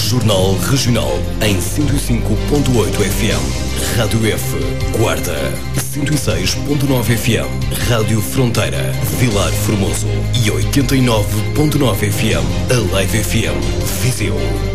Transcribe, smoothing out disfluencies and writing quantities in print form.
Jornal Regional em 105.8 FM. Rádio F, Guarda, 106.9 FM. Rádio Fronteira, Vilar Formoso e 89.9 FM. A Live FM, Viseu.